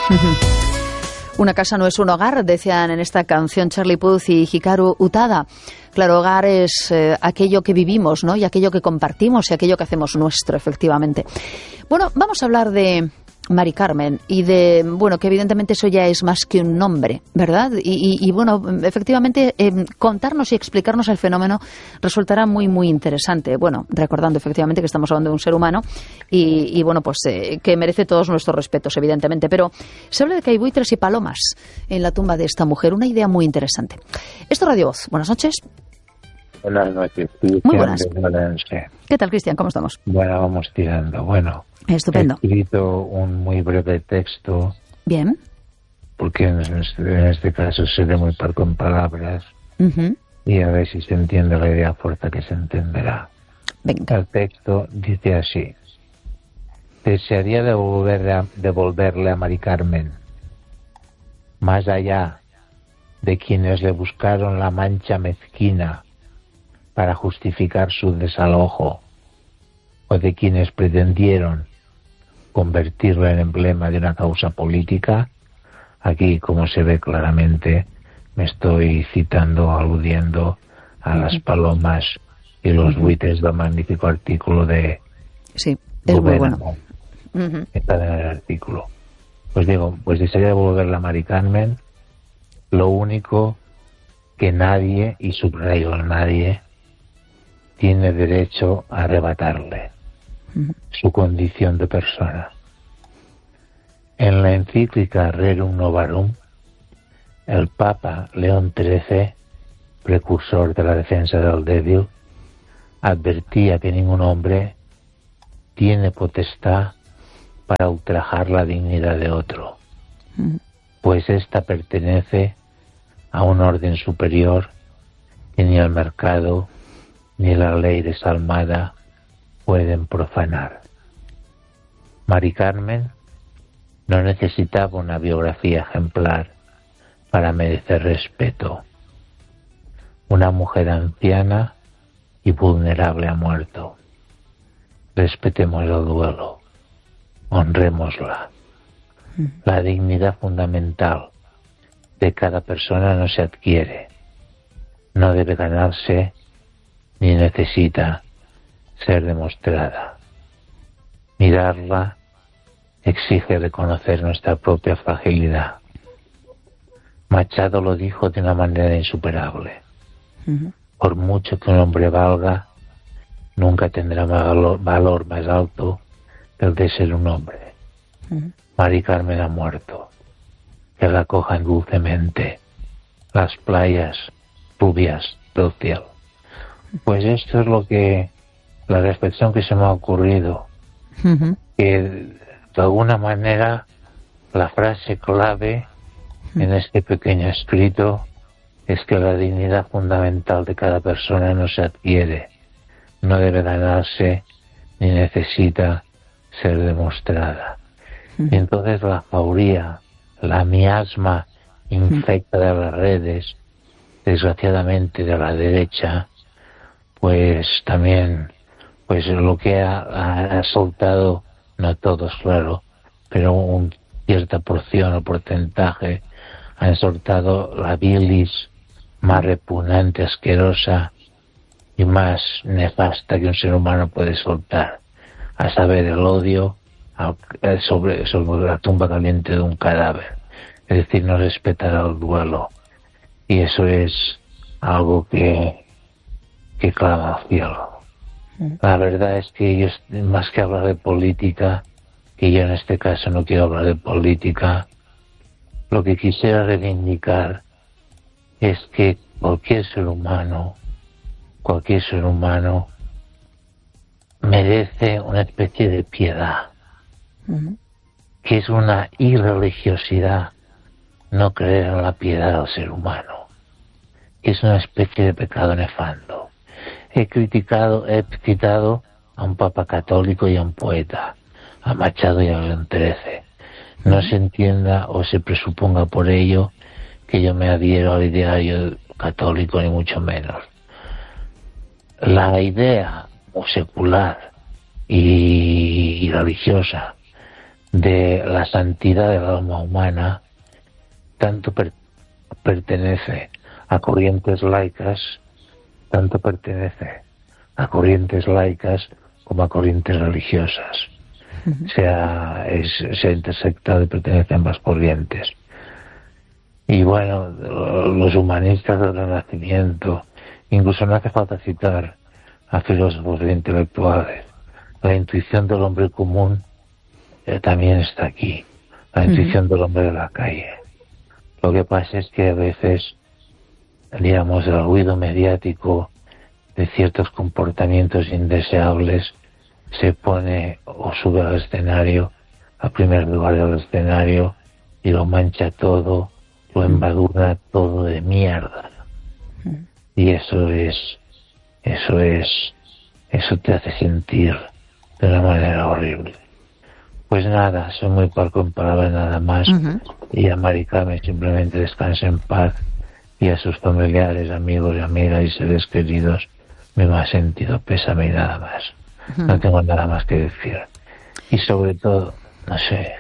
Una casa no es un hogar, decían en esta canción Charlie Puth y Hikaru Utada. Claro, hogar es aquello que vivimos, ¿no? Y aquello que compartimos y aquello que hacemos nuestro, efectivamente. Bueno, vamos a hablar de Mari Carmen y de, bueno, que evidentemente eso ya es más que un nombre, ¿verdad? Y bueno, efectivamente, contarnos y explicarnos el fenómeno resultará muy, muy interesante. Bueno, recordando efectivamente que estamos hablando de un ser humano y bueno, pues que merece todos nuestros respetos, evidentemente. Pero se habla de que hay buitres y palomas en la tumba de esta mujer, una idea muy interesante. Esto es Radio Voz. Buenas noches. Buenas noches, Cristian. Muy buenas. ¿Qué tal, Cristian? ¿Cómo estamos? Bueno, vamos tirando. Bueno, estupendo. He escrito un muy breve texto. Bien. Porque en este caso seré muy parco en palabras. Y a ver si se entiende la idea fuerza que se entenderá. Venga. El texto dice así: desearía devolverle a Mari Carmen, más allá de quienes le buscaron la mancha mezquina para justificar su desalojo, o de quienes pretendieron convertirlo en emblema de una causa política. Aquí, como se ve claramente, me estoy citando, aludiendo a las palomas y los buitres del magnífico artículo de... Sí, es muy bueno. Está en el artículo. Pues digo, pues desearía devolverle a Mari Carmen lo único que nadie, y subrayo el nadie, tiene derecho a arrebatarle: su condición de persona. En la encíclica Rerum Novarum, el Papa León XIII, precursor de la defensa del débil, advertía que ningún hombre tiene potestad para ultrajar la dignidad de otro, pues ésta pertenece a un orden superior que ni el mercado ni la ley desalmada pueden profanar. Mari Carmen no necesitaba una biografía ejemplar para merecer respeto. Una mujer anciana y vulnerable ha muerto. Respetemos el duelo, honrémosla. La dignidad fundamental de cada persona no se adquiere, no debe ganarse ni necesita ser demostrada. Mirarla exige reconocer nuestra propia fragilidad. Machado lo dijo de una manera insuperable: por mucho que un hombre valga, nunca tendrá valor más alto que el de ser un hombre. Mari Carmen ha muerto. Que la cojan dulcemente las playas rubias del cielo. Pues esto es la reflexión que se me ha ocurrido. Que de alguna manera la frase clave en este pequeño escrito es que la dignidad fundamental de cada persona no se adquiere, no debe ganarse ni necesita ser demostrada. Y entonces la jauría, la miasma infecta de las redes, desgraciadamente de la derecha, pues también, pues lo que ha soltado, no todos, claro, pero una cierta porción o porcentaje, han soltado la bilis más repugnante, asquerosa y más nefasta que un ser humano puede soltar, a saber, el odio sobre la tumba caliente de un cadáver, es decir, no respetar el duelo. Y eso es algo que clama al cielo. La verdad es que yo, más que hablar de política, que yo en este caso no quiero hablar de política, lo que quisiera reivindicar es que cualquier ser humano merece una especie de piedad, que es una irreligiosidad no creer en la piedad del ser humano, que es una especie de pecado nefando. He citado a un papa católico y a un poeta, a Machado y a León XIII. No se entienda o se presuponga por ello que yo me adhiero al ideario católico, ni mucho menos. La idea secular y religiosa de la santidad del alma humana, tanto pertenece a corrientes laicas, como a corrientes religiosas. Se ha intersectado y pertenece a ambas corrientes. Y bueno, los humanistas del Renacimiento, incluso no hace falta citar a filósofos e intelectuales, la intuición del hombre común también está aquí, la intuición del hombre de la calle. Lo que pasa es que a veces, digamos, el ruido mediático de ciertos comportamientos indeseables se pone o sube al escenario, al primer lugar del escenario, y lo mancha todo, lo embadurna todo de mierda. Y eso te hace sentir de una manera horrible. Pues nada, soy muy parco en palabras nada más, y a Mari Carmen simplemente descanse en paz, y a sus familiares, amigos y amigas y seres queridos mi más sentido pésame y nada más. No tengo nada más que decir. Y sobre todo, no sé.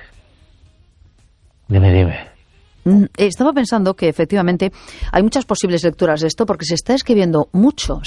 Dime. Estaba pensando que efectivamente hay muchas posibles lecturas de esto, porque se estaba escribiendo mucho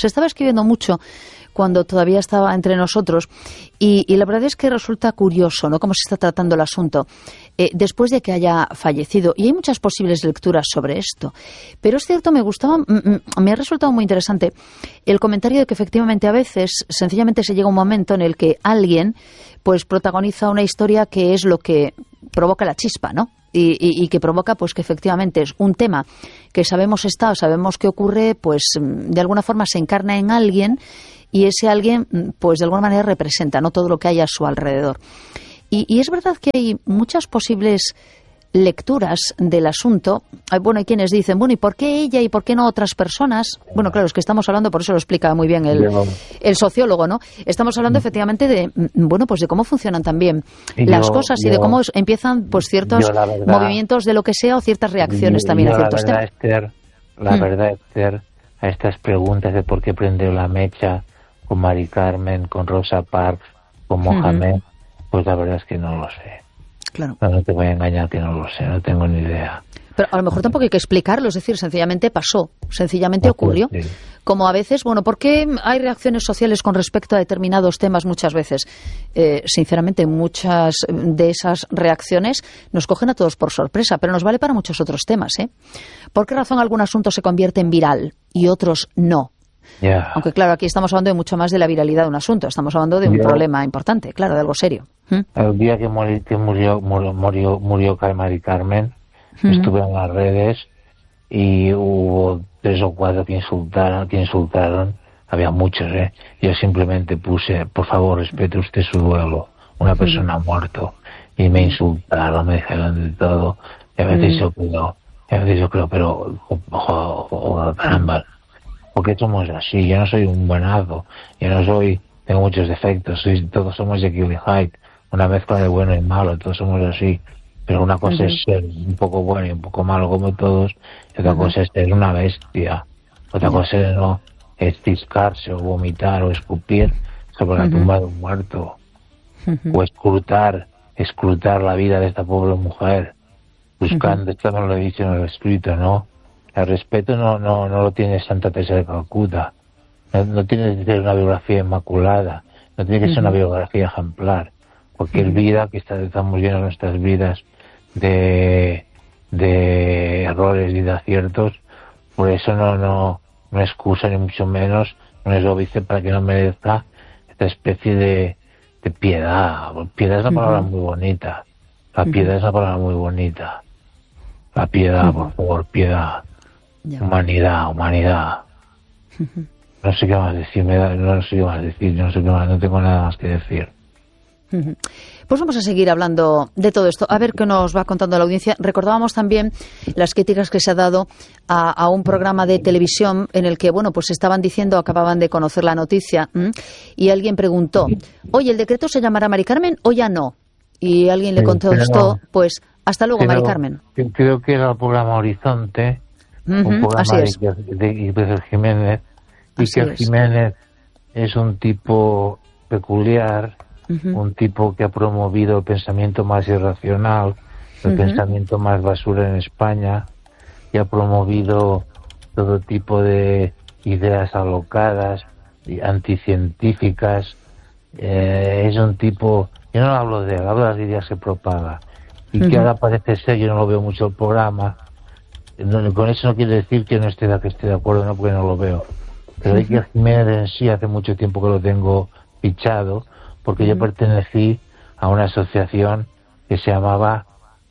cuando todavía estaba entre nosotros, y la verdad es que resulta curioso, ¿no?, cómo se está tratando el asunto después de que haya fallecido, y hay muchas posibles lecturas sobre esto. Pero es cierto, me ha resultado muy interesante el comentario de que efectivamente a veces sencillamente se llega a un momento en el que alguien pues protagoniza una historia que es lo que provoca la chispa, ¿no? Y que provoca pues que efectivamente es un tema que sabemos que ocurre, pues de alguna forma se encarna en alguien, y ese alguien pues de alguna manera representa, ¿no?, todo lo que hay a su alrededor. Y es verdad que hay muchas posibles lecturas del asunto. Bueno, hay quienes dicen, bueno, ¿y por qué ella y por qué no otras personas? Bueno, claro, es que estamos hablando, por eso lo explica muy bien el sociólogo, ¿no? Estamos hablando efectivamente de, bueno, pues de cómo funcionan también las cosas y de cómo empiezan pues ciertos movimientos de lo que sea, o ciertas reacciones también a ciertos temas. La verdad, Esther, a estas preguntas de por qué prendió la mecha con Mari Carmen, con Rosa Parks, con Mohamed, pues la verdad es que no lo sé. Claro. No te voy a engañar que no lo sé, no tengo ni idea. Pero a lo mejor tampoco hay que explicarlo, es decir, sencillamente pasó, sencillamente ocurrió. Sí. Como a veces, bueno, ¿por qué hay reacciones sociales con respecto a determinados temas muchas veces? Sinceramente, muchas de esas reacciones nos cogen a todos por sorpresa, pero nos vale para muchos otros temas, ¿eh? ¿Por qué razón algún asunto se convierte en viral y otros no? Yeah. Aunque claro, aquí estamos hablando de mucho más de la viralidad de un asunto, estamos hablando de un problema importante, claro, de algo serio. El día que murió Mari Carmen, estuve en las redes y hubo 3 o 4 que insultaron, había muchos, yo simplemente puse, por favor, respete usted su duelo, una persona ha muerto, y me insultaron, me dijeron de todo, y a veces yo creo, pero caramba, porque somos así. Yo no soy un buenazo, tengo muchos defectos, todos somos Jekyll y Hyde, una mezcla de bueno y malo, todos somos así, pero una cosa es ser un poco bueno y un poco malo como todos, y otra cosa es ser una bestia, otra cosa es ciscarse o vomitar o escupir sobre la tumba de un muerto, o escrutar la vida de esta pobre mujer, buscando, esto no lo he dicho en el escrito, ¿no? El respeto no lo tiene Santa Teresa de Calcuta, no tiene que ser una biografía inmaculada, no tiene que ser una biografía ejemplar. Cualquier vida que estamos llenos nuestras vidas de errores y de aciertos, por eso no excusa ni mucho menos, no es óbice para que no merezca esta especie de piedad. Piedad es una palabra muy bonita. La piedad es una palabra muy bonita. La piedad, por favor, piedad. Humanidad. No sé qué más decir, no tengo nada más que decir. Pues vamos a seguir hablando de todo esto, a ver qué nos va contando la audiencia. Recordábamos también las críticas que se ha dado a un programa de televisión en el que, bueno, pues estaban diciendo, acababan de conocer la noticia, y alguien preguntó, oye, ¿el decreto se llamará Mari Carmen o ya no? Y alguien le contestó, pues, hasta luego, Mari Carmen. Creo que era el programa Horizonte, un programa de Iker Jiménez. Iker Jiménez es un tipo peculiar, un tipo que ha promovido el pensamiento más irracional, el pensamiento más basura en España, y ha promovido todo tipo de ideas alocadas y anticientíficas. Es un tipo, yo no hablo de él, hablo de las ideas que propaga, y que ahora parece ser, yo no lo veo mucho el programa, con eso no quiere decir que no esté de acuerdo, no, porque no lo veo, pero Iker Jiménez en sí hace mucho tiempo que lo tengo fichado, porque yo pertenecí a una asociación que se llamaba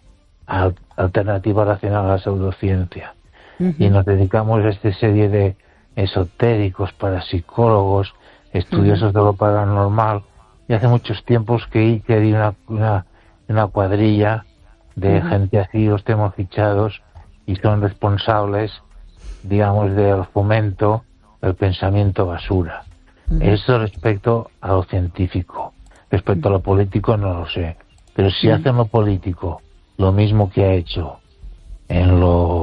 Alternativa Racional a la Pseudociencia, y nos dedicamos a esta serie de esotéricos, parapsicólogos, estudiosos de lo paranormal, y hace muchos tiempos que Iker y una cuadrilla de gente así los tenemos fichados y son responsables, digamos, del fomento del pensamiento basura. Eso respecto a lo científico. Respecto a lo político no lo sé, pero si hacen lo político lo mismo que ha hecho en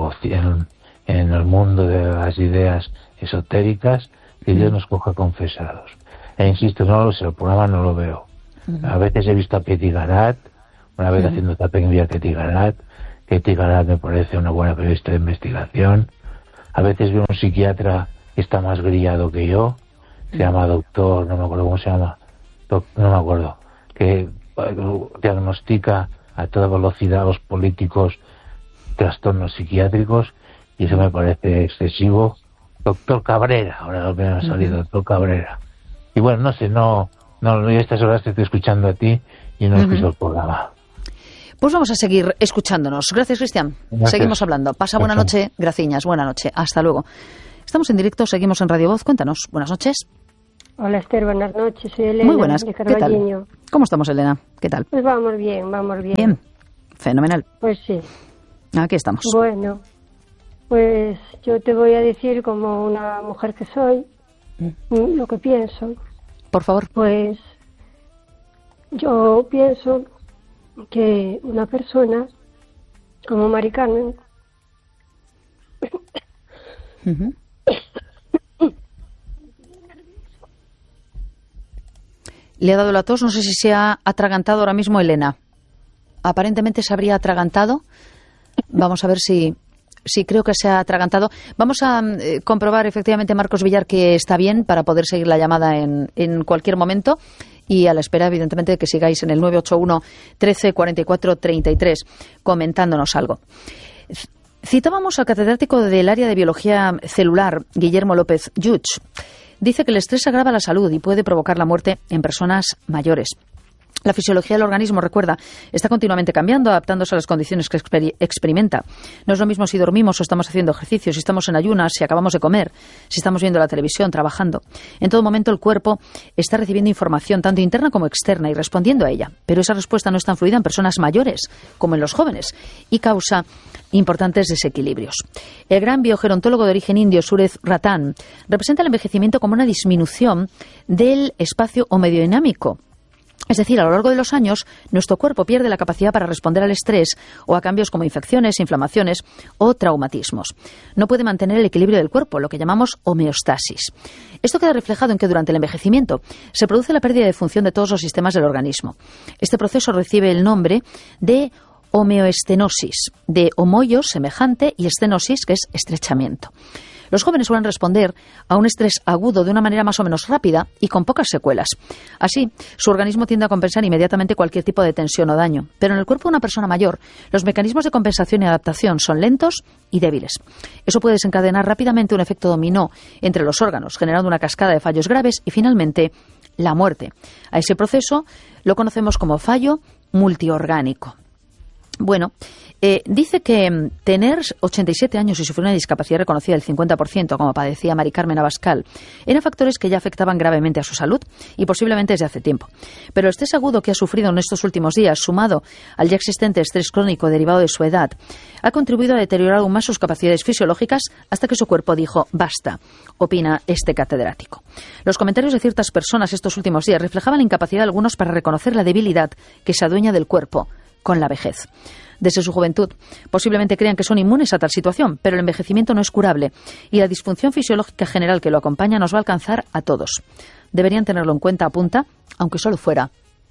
el mundo de las ideas esotéricas, que Dios nos coja confesados. E insisto, no lo sé, el programa no lo veo. A veces he visto a Ketty Garat, una vez haciendo tapping vi a Ketty Garat. Ketty Garat me parece una buena periodista de investigación. A veces veo un psiquiatra que está más grillado que yo, se llama doctor, no me acuerdo cómo se llama, no me acuerdo, que diagnostica a toda velocidad a los políticos trastornos psiquiátricos, y eso me parece excesivo. Doctor Cabrera, ahora lo que me ha salido, doctor Cabrera. Y bueno, no sé, no, yo a estas horas te estoy escuchando a ti y no escucho el programa. Pues vamos a seguir escuchándonos. Gracias, Cristian. Gracias. Seguimos hablando. Pasa buena noche, graciñas, buena noche. Hasta luego. Estamos en directo, seguimos en Radio Voz. Cuéntanos. Buenas noches. Hola, Esther, buenas noches. Soy Elena. Muy buenas. De ¿Qué tal? ¿Cómo estamos, Elena? ¿Qué tal? Pues vamos bien, vamos bien. Bien. Fenomenal. Pues sí. Aquí estamos. Bueno, pues yo te voy a decir, como una mujer que soy, lo que pienso. Por favor. Pues yo pienso que una persona como Mari Carmen le ha dado la tos, no sé si se ha atragantado ahora mismo Elena. Aparentemente se habría atragantado. Vamos a ver si creo que se ha atragantado. Vamos a comprobar efectivamente, Marcos Villar, que está bien para poder seguir la llamada en cualquier momento. Y a la espera, evidentemente, de que sigáis en el 981 13 44 33 comentándonos algo. Citábamos al catedrático del área de biología celular, Guillermo López Yuch. Dice que el estrés agrava la salud y puede provocar la muerte en personas mayores. La fisiología del organismo, recuerda, está continuamente cambiando, adaptándose a las condiciones que experimenta. No es lo mismo si dormimos o estamos haciendo ejercicio, si estamos en ayunas, si acabamos de comer, si estamos viendo la televisión, trabajando. En todo momento el cuerpo está recibiendo información, tanto interna como externa, y respondiendo a ella. Pero esa respuesta no es tan fluida en personas mayores como en los jóvenes y causa importantes desequilibrios. El gran biogerontólogo de origen indio, Suresh Ratan, representa el envejecimiento como una disminución del espacio homodinámico. Es decir, a lo largo de los años, nuestro cuerpo pierde la capacidad para responder al estrés o a cambios como infecciones, inflamaciones o traumatismos. No puede mantener el equilibrio del cuerpo, lo que llamamos homeostasis. Esto queda reflejado en que durante el envejecimiento se produce la pérdida de función de todos los sistemas del organismo. Este proceso recibe el nombre de homeoestenosis, de homoio, semejante, y estenosis, que es estrechamiento. Los jóvenes suelen responder a un estrés agudo de una manera más o menos rápida y con pocas secuelas. Así, su organismo tiende a compensar inmediatamente cualquier tipo de tensión o daño. Pero en el cuerpo de una persona mayor, los mecanismos de compensación y adaptación son lentos y débiles. Eso puede desencadenar rápidamente un efecto dominó entre los órganos, generando una cascada de fallos graves y, finalmente, la muerte. A ese proceso lo conocemos como fallo multiorgánico. Bueno, dice que tener 87 años y sufrir una discapacidad reconocida del 50%, como padecía Mari Carmen Abascal, eran factores que ya afectaban gravemente a su salud y posiblemente desde hace tiempo. Pero el estrés agudo que ha sufrido en estos últimos días, sumado al ya existente estrés crónico derivado de su edad, ha contribuido a deteriorar aún más sus capacidades fisiológicas hasta que su cuerpo dijo basta, opina este catedrático. Los comentarios de ciertas personas estos últimos días reflejaban la incapacidad de algunos para reconocer la debilidad que se adueña del cuerpo con la vejez. Desde su juventud, posiblemente crean que son inmunes a tal situación, pero el envejecimiento no es curable y la disfunción fisiológica general que lo acompaña nos va a alcanzar a todos. Deberían tenerlo en cuenta, apunta, aunque solo fuera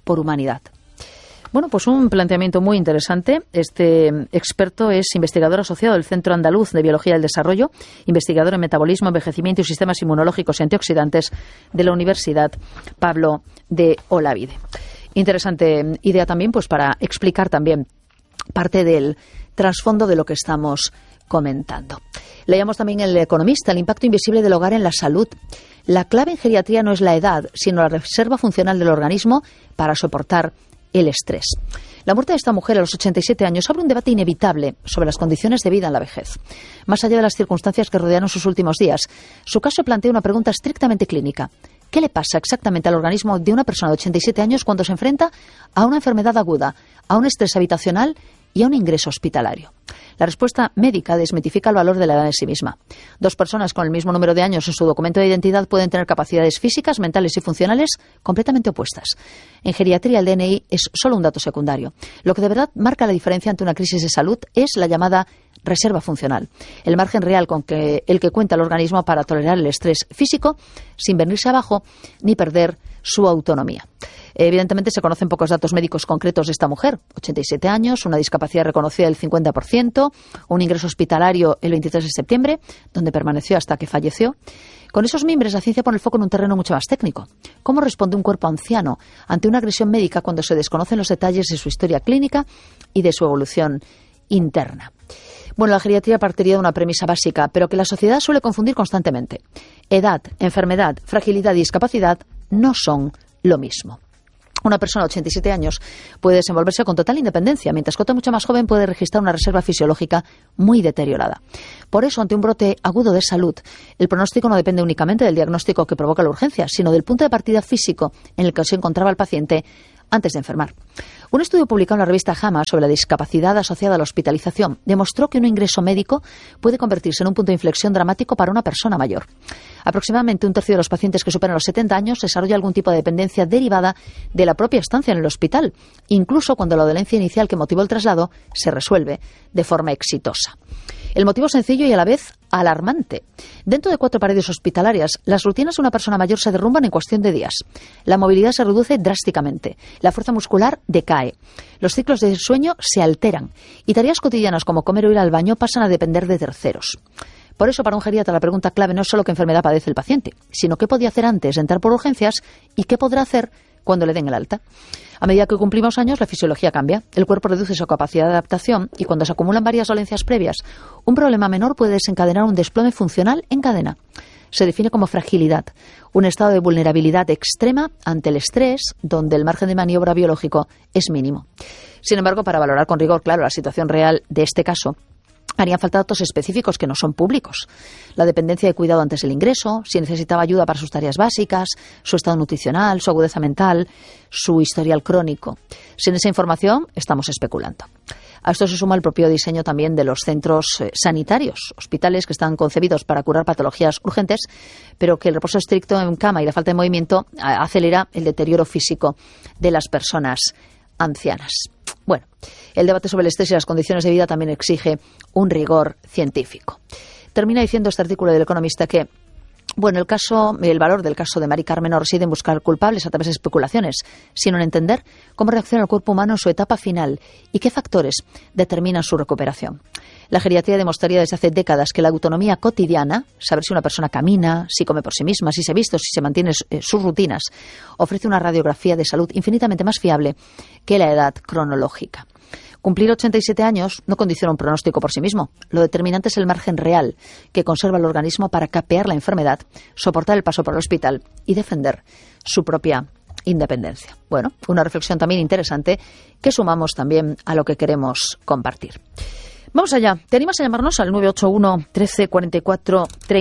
por humanidad. Bueno, pues un planteamiento muy interesante. Este experto es investigador asociado del Centro Andaluz de Biología del Desarrollo, investigador en metabolismo, envejecimiento y sistemas inmunológicos y antioxidantes de la Universidad Pablo de Olavide. Interesante idea también, pues para explicar también parte del trasfondo de lo que estamos comentando. Leíamos también en El Economista el impacto invisible del hogar en la salud. La clave en geriatría no es la edad, sino la reserva funcional del organismo para soportar el estrés. La muerte de esta mujer a los 87 años abre un debate inevitable sobre las condiciones de vida en la vejez. Más allá de las circunstancias que rodearon sus últimos días, su caso plantea una pregunta estrictamente clínica. ¿Qué le pasa exactamente al organismo de una persona de 87 años cuando se enfrenta a una enfermedad aguda, a un estrés habitacional y a un ingreso hospitalario? La respuesta médica desmitifica el valor de la edad en sí misma. Dos personas con el mismo número de años en su documento de identidad pueden tener capacidades físicas, mentales y funcionales completamente opuestas. En geriatría, el DNI es solo un dato secundario. Lo que de verdad marca la diferencia ante una crisis de salud es la llamada reserva funcional, el margen real con el que cuenta el organismo para tolerar el estrés físico sin venirse abajo ni perder su autonomía. Evidentemente se conocen pocos datos médicos concretos de esta mujer. 87 años, una discapacidad reconocida del 50%, un ingreso hospitalario el 23 de septiembre, donde permaneció hasta que falleció. Con esos mimbres, la ciencia pone el foco en un terreno mucho más técnico. ¿Cómo responde un cuerpo anciano ante una agresión médica cuando se desconocen los detalles de su historia clínica y de su evolución interna? Bueno, la geriatría partiría de una premisa básica, pero que la sociedad suele confundir constantemente. Edad, enfermedad, fragilidad y discapacidad no son lo mismo. Una persona de 87 años puede desenvolverse con total independencia, mientras que otra mucho más joven puede registrar una reserva fisiológica muy deteriorada. Por eso, ante un brote agudo de salud, el pronóstico no depende únicamente del diagnóstico que provoca la urgencia, sino del punto de partida físico en el que se encontraba el paciente antes de enfermar. Un estudio publicado en la revista JAMA sobre la discapacidad asociada a la hospitalización demostró que un ingreso médico puede convertirse en un punto de inflexión dramático para una persona mayor. Aproximadamente un tercio de los pacientes que superan los 70 años desarrolla algún tipo de dependencia derivada de la propia estancia en el hospital, incluso cuando la dolencia inicial que motivó el traslado se resuelve de forma exitosa. El motivo es sencillo y a la vez alarmante. Dentro de 4 paredes hospitalarias, las rutinas de una persona mayor se derrumban en cuestión de días. La movilidad se reduce drásticamente. La fuerza muscular decae. Los ciclos de sueño se alteran. Y tareas cotidianas como comer o ir al baño pasan a depender de terceros. Por eso, para un geriatra, la pregunta clave no es solo qué enfermedad padece el paciente, sino qué podía hacer antes de entrar por urgencias y qué podrá hacer cuando le den el alta. A medida que cumplimos años, la fisiología cambia, el cuerpo reduce su capacidad de adaptación y cuando se acumulan varias dolencias previas, un problema menor puede desencadenar un desplome funcional en cadena. Se define como fragilidad, un estado de vulnerabilidad extrema ante el estrés, donde el margen de maniobra biológico es mínimo. Sin embargo, para valorar con rigor, claro, la situación real de este caso, harían falta datos específicos que no son públicos. La dependencia de cuidado antes del ingreso, si necesitaba ayuda para sus tareas básicas, su estado nutricional, su agudeza mental, su historial crónico. Sin esa información, estamos especulando. A esto se suma el propio diseño también de los centros sanitarios, hospitales que están concebidos para curar patologías urgentes, pero que el reposo estricto en cama y la falta de movimiento acelera el deterioro físico de las personas ancianas. Bueno, el debate sobre el estrés y las condiciones de vida también exige un rigor científico. Termina diciendo este artículo del Economista que, bueno, el valor del caso de Mari Carmen no reside en buscar culpables a través de especulaciones, sino en entender cómo reacciona el cuerpo humano en su etapa final y qué factores determinan su recuperación. La geriatría demostraría desde hace décadas que la autonomía cotidiana, saber si una persona camina, si come por sí misma, si se viste o si se mantiene sus rutinas, ofrece una radiografía de salud infinitamente más fiable que la edad cronológica. Cumplir 87 años no condiciona un pronóstico por sí mismo. Lo determinante es el margen real que conserva el organismo para capear la enfermedad, soportar el paso por el hospital y defender su propia independencia. Bueno, una reflexión también interesante que sumamos también a lo que queremos compartir. Vamos allá. ¿Te animas a llamarnos al 981 13 44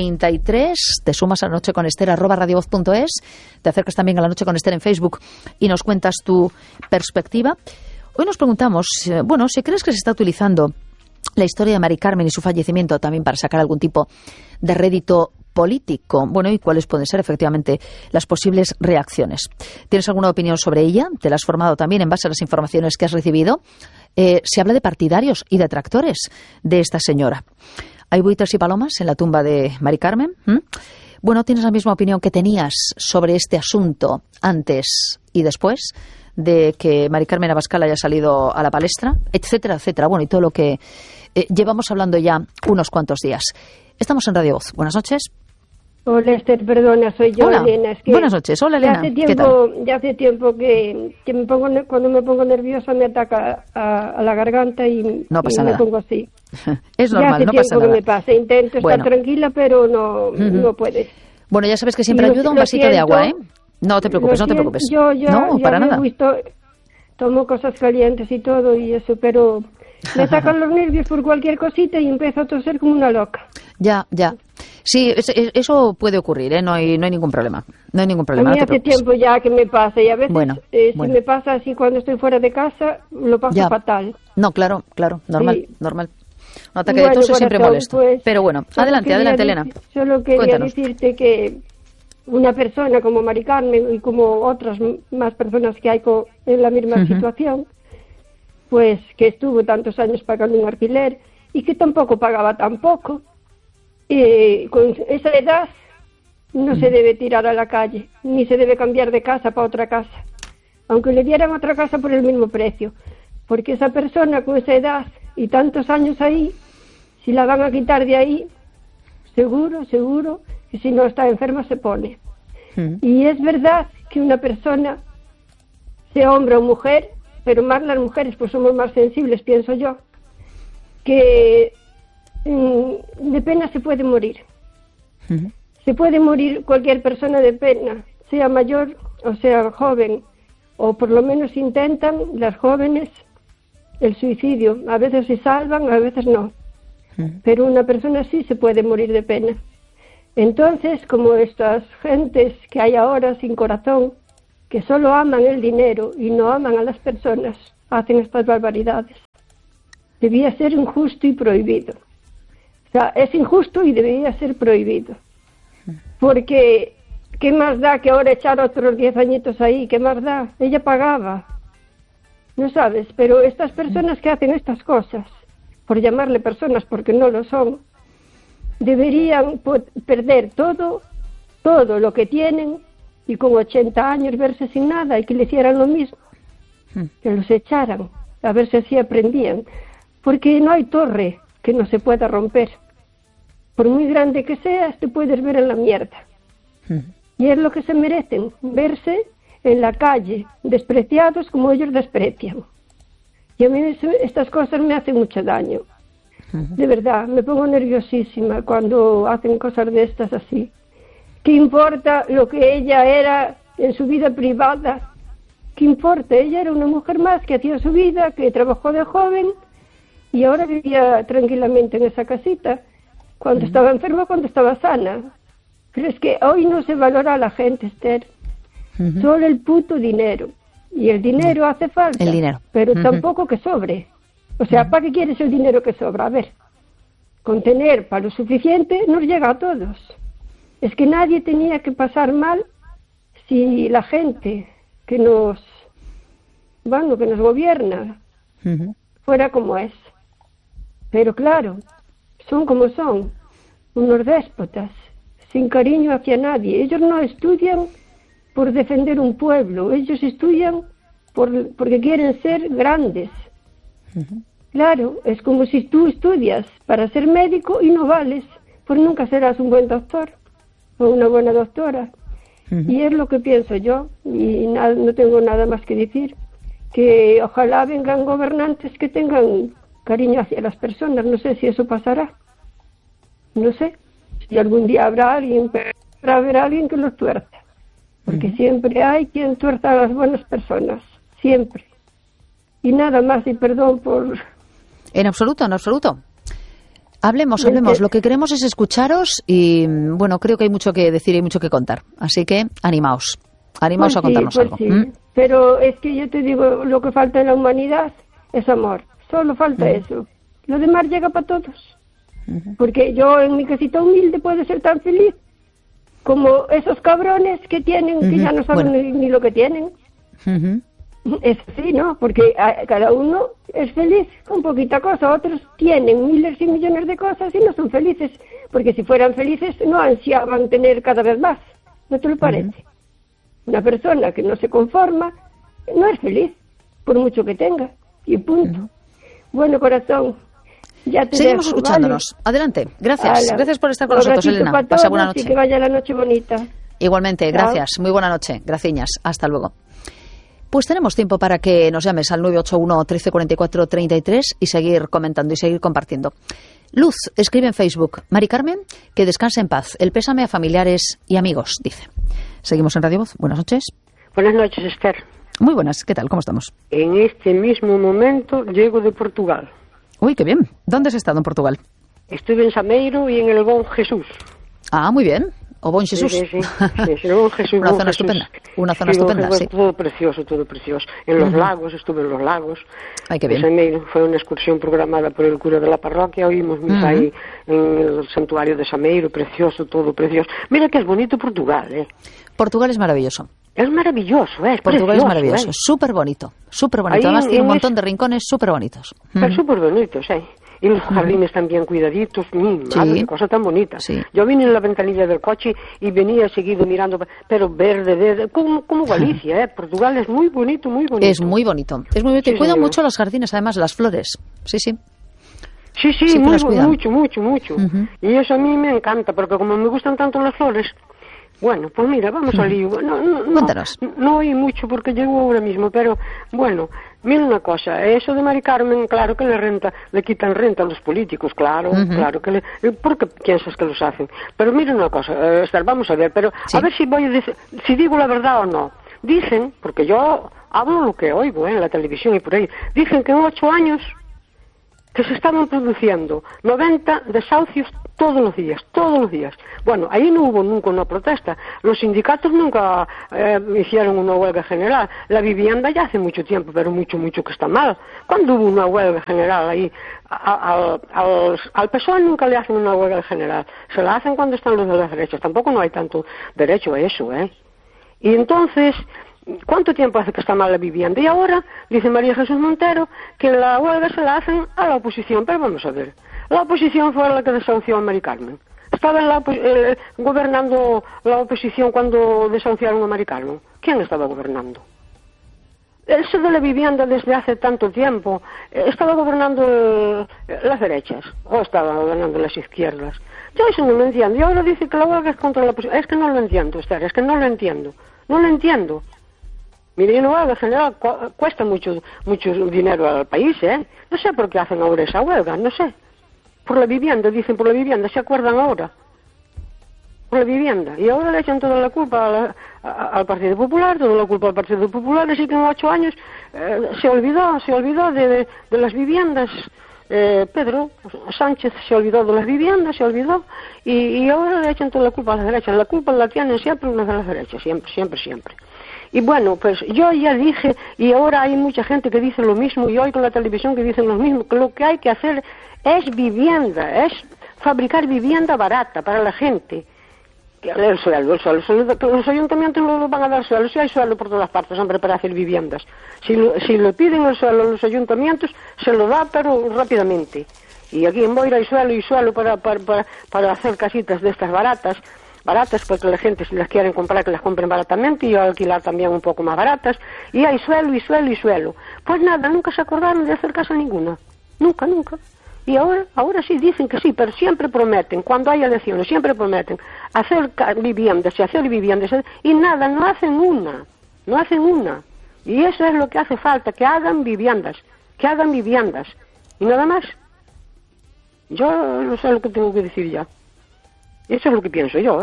33? Te sumas a La Noche con Esther @radiovoz.es. Te acercas también a La Noche con Esther en Facebook y nos cuentas tu perspectiva. Hoy nos preguntamos, si crees que se está utilizando la historia de Mari Carmen y su fallecimiento también para sacar algún tipo de rédito político. Bueno, ¿y cuáles pueden ser efectivamente las posibles reacciones? ¿Tienes alguna opinión sobre ella? ¿Te la has formado también en base a las informaciones que has recibido? Se habla de partidarios y detractores de esta señora. ¿Hay buitres y palomas en la tumba de Mari Carmen? Bueno, ¿tienes la misma opinión que tenías sobre este asunto antes y después de que Mari Carmen Abascal haya salido a la palestra, etcétera, etcétera. Bueno, y todo lo que llevamos hablando ya unos cuantos días. Estamos en Radio Voz. Buenas noches. Hola, Esther, perdona, soy yo, Hola. Elena. Es que buenas noches. Hola, Elena. Ya hace tiempo que cuando me pongo nerviosa me ataca a la garganta y, no pasa y nada. me pongo así. Es normal, no pasa nada. Que me pasa. Intento estar tranquila, pero no puedes. Bueno, ya sabes que siempre ayuda un vasito de agua, ¿eh? No te preocupes, no te preocupes. Yo no, para nada. Tomo cosas calientes y todo y eso, pero me sacan los nervios por cualquier cosita y empiezo a toser como una loca. Ya. Sí, eso puede ocurrir, ¿eh? No hay ningún problema. No hay ningún problema. A mí hace tiempo ya que me pasa y a veces si me pasa así cuando estoy fuera de casa, lo paso fatal. No, claro, normal. Un ataque de tos es siempre molesto. Pues, pero bueno, adelante, Elena. Solo quería decirte que una persona como Mari Carmen y como otras más personas que hay en la misma situación, pues que estuvo tantos años pagando un alquiler y que tampoco pagaba tampoco. Con esa edad no se debe tirar a la calle, ni se debe cambiar de casa para otra casa, aunque le dieran otra casa por el mismo precio, porque esa persona con esa edad y tantos años ahí, si la van a quitar de ahí, seguro, que si no está enferma se pone. Y es verdad que una persona, sea hombre o mujer, pero más las mujeres pues somos más sensibles, pienso yo, que de pena se puede morir. Se puede morir cualquier persona de pena, sea mayor o sea joven, o por lo menos intentan las jóvenes el suicidio. A veces se salvan, a veces no. Pero una persona sí se puede morir de pena. Entonces, como estas gentes que hay ahora sin corazón, que solo aman el dinero y no aman a las personas, hacen estas barbaridades. Debía ser injusto y prohibido. O sea, es injusto y debería ser prohibido. Porque, ¿qué más da que ahora echar otros 10 añitos ahí? ¿Qué más da? Ella pagaba. No sabes, pero estas personas que hacen estas cosas, por llamarle personas porque no lo son, deberían perder todo lo que tienen y con 80 años verse sin nada y que le hicieran lo mismo. Que los echaran, a ver si así aprendían. Porque no hay torre que no se pueda romper. Por muy grande que seas, te puedes ver en la mierda. Y es lo que se merecen, verse en la calle, despreciados como ellos desprecian. Y a mí estas cosas me hacen mucho daño. De verdad, me pongo nerviosísima cuando hacen cosas de estas así. ¿Qué importa lo que ella era en su vida privada? ¿Qué importa? Ella era una mujer más que hacía su vida, que trabajó de joven y ahora vivía tranquilamente en esa casita. Cuando estaba enferma, cuando estaba sana. Pero es que hoy no se valora a la gente, Esther. Solo el puto dinero. Y el dinero hace falta. El dinero. Pero tampoco que sobre. O sea, ¿para qué quieres el dinero que sobra? A ver, con tener para lo suficiente nos llega a todos. Es que nadie tenía que pasar mal si la gente que nos gobierna fuera como es. Pero claro, son como son, unos déspotas, sin cariño hacia nadie. Ellos no estudian por defender un pueblo, ellos estudian porque quieren ser grandes. Claro, es como si tú estudias para ser médico y no vales, pues nunca serás un buen doctor o una buena doctora. Y es lo que pienso yo, y no tengo nada más que decir, que ojalá vengan gobernantes que tengan cariño hacia las personas. No sé si eso pasará, no sé, si algún día habrá alguien que los tuerza, porque siempre hay quien tuerza a las buenas personas, siempre. Y nada más, y perdón por... En absoluto. Hablemos. Lo que queremos es escucharos y, bueno, creo que hay mucho que decir y mucho que contar. Así que, animaos a contarnos algo. Sí. Pero es que yo te digo, lo que falta en la humanidad es amor. Solo falta eso. Lo demás llega para todos. Porque yo en mi casita humilde puedo ser tan feliz como esos cabrones que tienen, que ya no saben ni lo que tienen. Es así, ¿no? Porque cada uno es feliz con poquita cosa. Otros tienen miles y millones de cosas y no son felices. Porque si fueran felices no ansiaban tener cada vez más. ¿No te lo parece? Una persona que no se conforma no es feliz, por mucho que tenga, y punto. Bueno, corazón, ya te seguimos dejo, escuchándonos. ¿vale? Adelante. Gracias. Hala. Gracias por estar con Un nosotros, ratito Elena. para Pasa todos buena noche. y que vaya la noche bonita. Igualmente, gracias. Muy buena noche. Graciñas. Hasta luego. Pues tenemos tiempo para que nos llames al 981 13 44 33 y seguir comentando y seguir compartiendo. Luz escribe en Facebook: Mari Carmen, que descanse en paz. El pésame a familiares y amigos, dice. Seguimos en Radio Voz. Buenas noches. Buenas noches, Esther. Muy buenas. ¿Qué tal? ¿Cómo estamos? En este mismo momento llego de Portugal. Uy, qué bien. ¿Dónde has estado en Portugal? Estuve en Sameiro y en el Bom Jesús. Ah, muy bien. O Bom Jesús. Sí, el Bom Jesús. Una Bom zona Jesús. estupenda. Una zona estupenda, sí. Todo precioso, todo precioso. En los lagos, estuve en los lagos. Ay, qué bien. Sameiro fue una excursión programada por el cura de la parroquia. Oímos misa ahí en el santuario de Sameiro. Precioso, todo precioso. Mira que es bonito Portugal, ¿eh? Portugal es maravilloso. Es maravilloso, es Portugal precioso, es maravilloso, súper bonito, súper bonito. Además tiene un montón de rincones súper bonitos. Pero súper bonitos, Y los jardines también cuidaditos, madre, qué cosa tan bonita. Sí. Yo vine en la ventanilla del coche y venía seguido mirando, pero verde, como Galicia, Portugal es muy bonito, muy bonito. Es muy bonito, es muy bonito. Sí, Y cuidan señor. mucho los jardines, además, las flores. Sí, sí. Sí, Sí, que muy, las cuidan. mucho. Y eso a mí me encanta, porque como me gustan tanto las flores. Bueno, pues mira, vamos al lío. Cuéntanos. No oí mucho porque llego ahora mismo, pero bueno, mira una cosa, eso de Mari Carmen, claro que le quitan renta a los políticos, claro que porque piensas que los hacen. Pero mira una cosa, Esther, vamos a ver, pero Sí. a ver si voy a decir, si digo la verdad o no. Dicen, porque yo hablo lo que oigo en la televisión y por ahí, dicen que en 8 años que se estaban produciendo 90 desahucios todos los días. Bueno, ahí no hubo nunca una protesta. Los sindicatos nunca hicieron una huelga general. La vivienda ya hace mucho tiempo, pero mucho que está mal. ¿Cuándo hubo una huelga general ahí? Al PSOE nunca le hacen una huelga general. Se la hacen cuando están los de las derechas. Tampoco no hay tanto derecho a eso, Y entonces, ¿cuánto tiempo hace que está mal la vivienda? Y ahora, dice María Jesús Montero, que la huelga se la hacen a la oposición. Pero vamos a ver, la oposición fue la que desahució a Mari Carmen. ¿Estaba gobernando la oposición cuando desahuciaron a Mari Carmen? ¿Quién estaba gobernando? Eso de la vivienda desde hace tanto tiempo, ¿estaba gobernando las derechas o estaba gobernando las izquierdas? Yo eso no lo entiendo. Y ahora dice que la huelga es contra la oposición. Es que no lo entiendo, Esther, es que no lo entiendo. No lo entiendo. Mire, una huelga general cuesta mucho dinero al país, No sé por qué hacen ahora esa huelga, no sé. Por la vivienda, dicen por la vivienda, ¿se acuerdan ahora? Por la vivienda. Y ahora le echan toda la culpa al Partido Popular, toda la culpa al Partido Popular, así que en 8 años se olvidó de las viviendas. Pedro Sánchez se olvidó de las viviendas, y ahora le echan toda la culpa a las derechas. La culpa la tienen siempre unas de las derechas, siempre. Y bueno, pues yo ya dije, y ahora hay mucha gente que dice lo mismo, y hoy con la televisión que dicen lo mismo, que lo que hay que hacer es vivienda, es fabricar vivienda barata para la gente. El suelo, los ayuntamientos no van a dar suelo, si hay suelo por todas partes, hombre, para hacer viviendas. Si lo piden el suelo a los ayuntamientos, se lo da, pero rápidamente. Y aquí en Boira hay suelo para hacer casitas de estas baratas porque la gente, si las quieren comprar, que las compren baratamente, y alquilar también un poco más baratas. Y hay suelo. Pues nada, nunca se acordaron de hacer casa ninguna. Nunca. Y ahora sí dicen que sí, pero siempre prometen, cuando hay elecciones, siempre prometen hacer viviendas, y nada, no hacen una. Y eso es lo que hace falta, que hagan viviendas, y nada más. Yo no sé lo que tengo que decir ya. Eso es lo que pienso yo,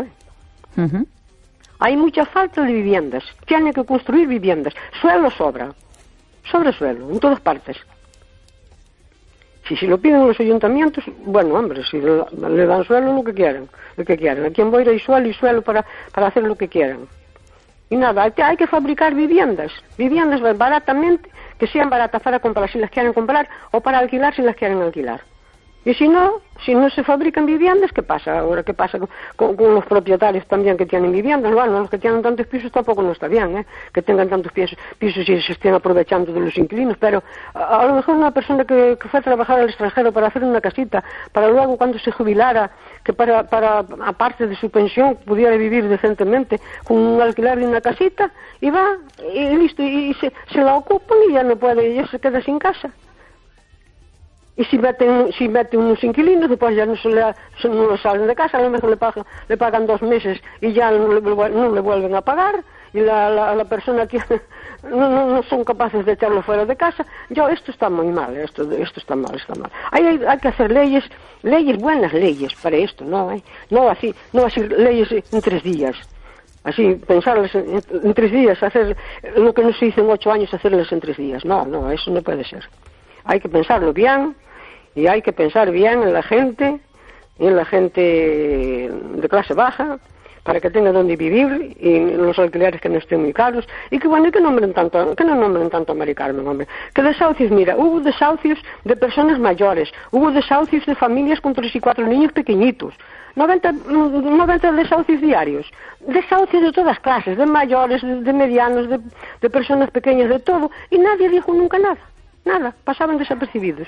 Hay mucha falta de viviendas, tienen que construir viviendas, suelo sobra suelo, en todas partes. Si lo piden los ayuntamientos, bueno, hombre, si le dan suelo, lo que quieran. Aquí en Boira hay suelo para hacer lo que quieran. Y nada, hay que fabricar viviendas baratamente, que sean baratas para comprar si las quieren comprar, o para alquilar si las quieren alquilar. Y si no se fabrican viviendas, ¿qué pasa ahora? ¿Qué pasa con los propietarios también que tienen viviendas? Bueno, los que tienen tantos pisos tampoco no está bien, que tengan tantos pisos y se estén aprovechando de los inquilinos, pero a lo mejor una persona que fue a trabajar al extranjero para hacer una casita, para luego cuando se jubilara, que para aparte de su pensión pudiera vivir decentemente con un alquiler de una casita, y va, y listo, y se la ocupan y ya no puede, y ya se queda sin casa. Y si mete unos inquilinos, después ya no lo salen de casa, a lo mejor le pagan 2 meses y ya no le vuelven a pagar, y la persona que no son capaces de echarlo fuera de casa. Esto está muy mal, esto está mal. Hay que hacer leyes, buenas leyes para esto, no así leyes en 3 días. Así, pensarles en 3 días, hacer lo que no se hizo en 8 años, hacerles en 3 días. No, eso no puede ser. Hay que pensarlo bien, y hay que pensar bien en la gente de clase baja, para que tenga donde vivir, y los alquileres que no estén muy caros, y que no nombren tanto a Mari Carmen, hombre. Que desahucios, mira, hubo desahucios de personas mayores, hubo desahucios de familias con 3 y 4 niños pequeñitos, 90 desahucios diarios, desahucios de todas clases, de mayores, de medianos, de personas pequeñas, de todo, y nadie dijo nunca nada, pasaban desapercibidos.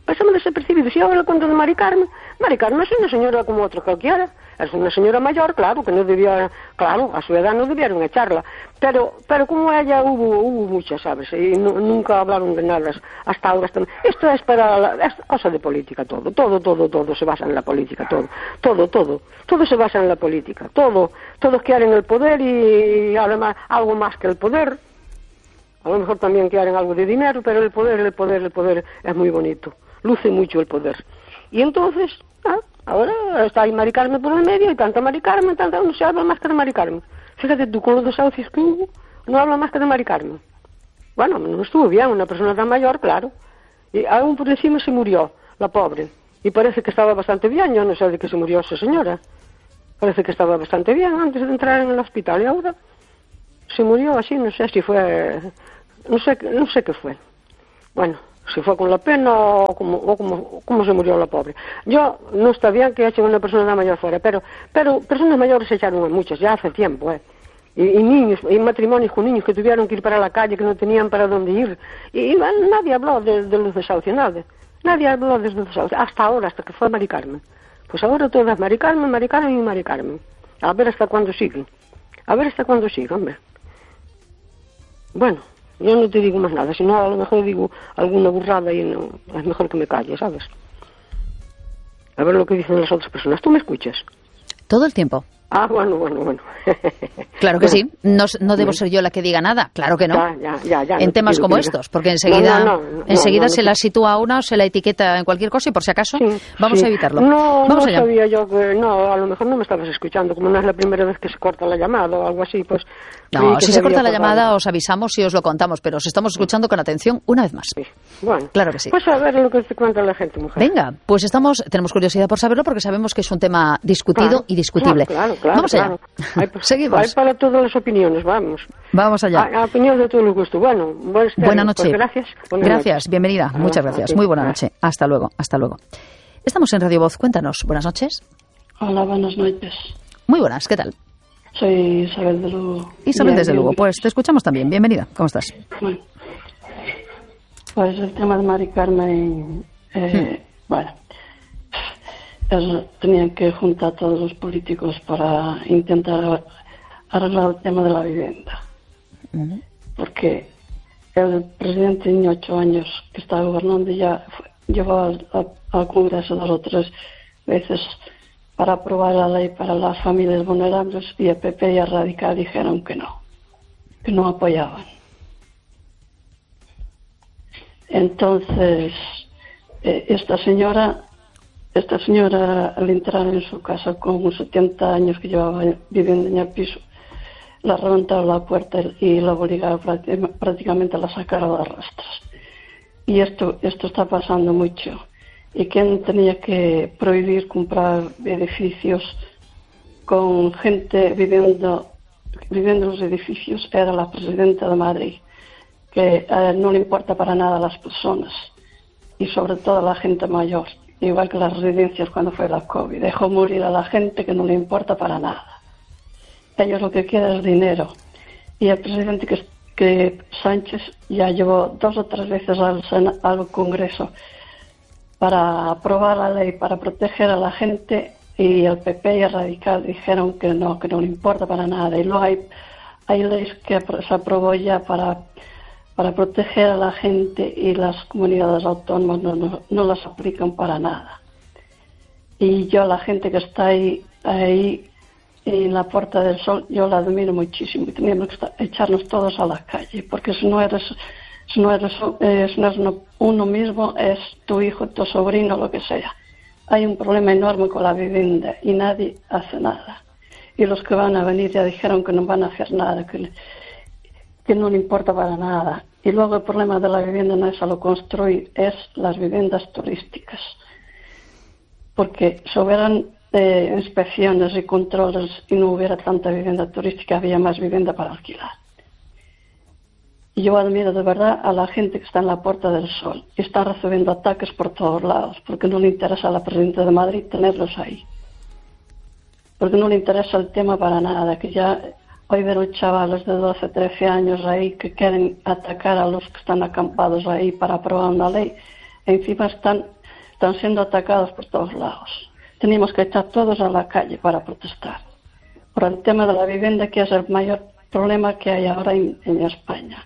Y ahora cuando de Mari Carmen es una señora como otra cualquiera, es una señora mayor, claro, que no debía, claro, a su edad no debieron echarla, pero como ella hubo muchas, ¿sabes? Y nunca hablaron de nada hasta ahora. Esto es es cosa de política, todo se basa en la política, todo se basa en la política, todos quieren el poder y además algo más que el poder. A lo mejor también quieren algo de dinero, pero el poder es muy bonito. Luce mucho el poder. Y entonces, ahora está ahí Mari Carmen por el medio, y tanta Mari Carmen, no se habla más que de Mari Carmen. Fíjate tú, con los desahucios que hubo, no habla más que de Mari Carmen. Bueno, no estuvo bien, una persona tan mayor, claro. Y aún por encima se murió, la pobre. Y parece que estaba bastante bien, yo no sé de qué se murió esa señora. Parece que estaba bastante bien antes de entrar en el hospital, y ahora se murió así, no sé si fue, no sé qué fue. Bueno, si fue con la pena o cómo se murió la pobre. No está bien que echen a una persona mayor fuera, pero personas mayores se echaron a muchas, ya hace tiempo, y niños, y matrimonios con niños que tuvieron que ir para la calle, que no tenían para dónde ir, y nadie habló de los desahucios, nadie habló de los desahucios, hasta ahora, hasta que fue Mari Carmen. Pues ahora todas Mari Carmen, a ver hasta cuándo siguen, hombre. Bueno, yo no te digo más nada, si no a lo mejor digo alguna burrada y no, es mejor que me calle, ¿sabes? A ver lo que dicen las otras personas. ¿Tú me escuchas? Todo el tiempo. Bueno. Claro que sí. No debo ser yo la que diga nada. Claro que no. Ya, en temas como estos, porque enseguida se la sitúa a una o se la etiqueta en cualquier cosa y por si acaso vamos a evitarlo. No sabía yo que... No, a lo mejor no me estabas escuchando. Como no es la primera vez que se corta la llamada o algo así, pues... No, si se corta la llamada os avisamos y os lo contamos, pero os estamos escuchando con atención una vez más. Sí. Bueno, claro que sí. Pues a ver lo que te cuenta la gente, mujer. Venga, pues tenemos curiosidad por saberlo porque sabemos que es un tema discutido y discutible. Claro. Vamos allá. Seguimos. Hay para todas las opiniones, vamos. Vamos allá. A opiniones de todo el gusto. Bueno, buena noche. Pues gracias. Gracias, bienvenida. Muchas gracias. Muy buena noche. Hasta luego. Estamos en Radio Voz. Cuéntanos. Buenas noches. Hola, buenas noches. Muy buenas. ¿Qué tal? Soy Isabel de Lugo. Isabel desde Lugo. Pues te escuchamos también. Bienvenida. ¿Cómo estás? Bueno, pues el tema de Mari Carmen, bueno, tenían que juntar a todos los políticos para intentar arreglar el tema de la vivienda. Porque el presidente tiene 8 años que está gobernando y ya llevó al Congreso 2 o 3 veces para aprobar la ley para las familias vulnerables, y el PP y el Radical dijeron que no apoyaban. Entonces, esta señora al entrar en su casa con 70 años que llevaba viviendo en el piso, la reventaron la puerta y la obligaron prácticamente a la sacar a las rastras. Y esto está pasando mucho. Y quien tenía que prohibir comprar edificios con gente viviendo en los edificios era la presidenta de Madrid, que no le importa para nada a las personas y sobre todo a la gente mayor, igual que las residencias cuando fue la COVID. Dejó morir a la gente que no le importa para nada. Ellos lo que quieren es dinero. Y el presidente que Sánchez ya llevó 2 o 3 veces al Congreso para aprobar la ley para proteger a la gente, y el PP y el Radical dijeron que no le importa para nada. Y luego hay leyes que se aprobó ya para proteger a la gente, y las comunidades autónomas no las aplican para nada. Y yo, la gente que está ahí en la Puerta del Sol, yo la admiro muchísimo, y tenemos que echarnos todos a la calle, porque si no eres uno mismo, es tu hijo, tu sobrino, lo que sea. Hay un problema enorme con la vivienda y nadie hace nada. Y los que van a venir ya dijeron que no van a hacer nada, que no le importa para nada. Y luego el problema de la vivienda no es solo construir, es las viviendas turísticas. Porque si hubieran inspecciones y controles y no hubiera tanta vivienda turística, había más vivienda para alquilar. Y yo admiro de verdad a la gente que está en la Puerta del Sol y está recibiendo ataques por todos lados, porque no le interesa a la presidenta de Madrid tenerlos ahí. Porque no le interesa el tema para nada, que ya hoy veo chavales de 12, 13 años ahí que quieren atacar a los que están acampados ahí para aprobar una ley. E encima están siendo atacados por todos lados. Tenemos que echar todos a la calle para protestar por el tema de la vivienda, que es el mayor problema que hay ahora en España.